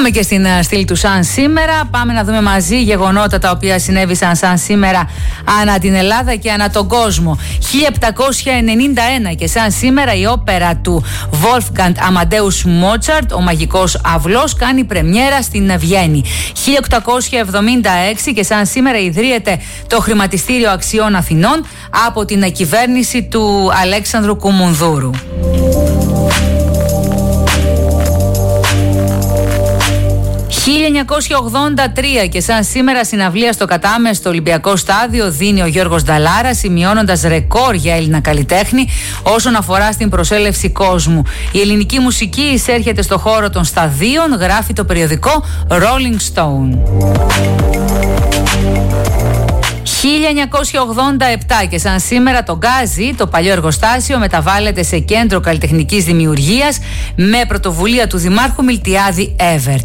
Πάμε και στην στήλη του σαν σήμερα. Πάμε να δούμε μαζί γεγονότα τα οποία συνέβησαν σαν σήμερα ανά την Ελλάδα και ανά τον κόσμο. 1791 και σαν σήμερα η όπερα του Wolfgang Amadeus Mozart, ο Μαγικός Αυλός, κάνει πρεμιέρα στην Βιέννη. 1876 και σαν σήμερα ιδρύεται το Χρηματιστήριο Αξιών Αθηνών από την κυβέρνηση του Αλέξανδρου Κουμουνδούρου. 1983 και σαν σήμερα συναυλία στο Κατάμε στο Ολυμπιακό Στάδιο δίνει ο Γιώργος Νταλάρα, σημειώνοντας ρεκόρ για Έλληνα καλλιτέχνη όσον αφορά στην προσέλευση κόσμου. Η ελληνική μουσική εισέρχεται στο χώρο των σταδίων, γράφει το περιοδικό Rolling Stone. 1987 και σαν σήμερα το Γκάζι, το παλιό εργοστάσιο, μεταβάλλεται σε κέντρο καλλιτεχνικής δημιουργίας με πρωτοβουλία του Δημάρχου Μιλτιάδη Έβερτ.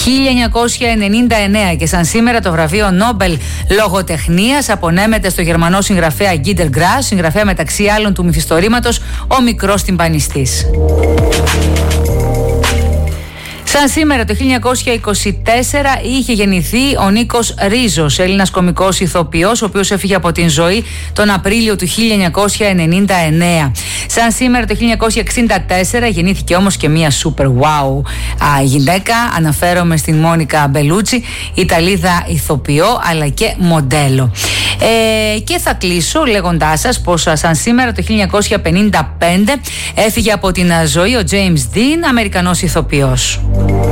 1999 και σαν σήμερα το βραβείο Νόμπελ Λογοτεχνίας απονέμεται στο γερμανό συγγραφέα Γκίντερ Γκράς, συγγραφέα μεταξύ άλλων του μυθιστορήματος Ο Μικρός Τυμπανιστής. Σαν σήμερα το 1924 είχε γεννηθεί ο Νίκος Ρίζος, Έλληνας κωμικός ηθοποιός, ο οποίος έφυγε από την ζωή τον Απρίλιο του 1999. Σαν σήμερα το 1964 γεννήθηκε όμως και μία super wow γυναίκα. Αναφέρομαι στην Μόνικα Μπελούτσι, Ιταλίδα ηθοποιό αλλά και μοντέλο. Και θα κλείσω λέγοντάς σας πως σαν σήμερα το 1955 έφυγε από την ζωή ο James Dean, Αμερικανός ηθοποιός.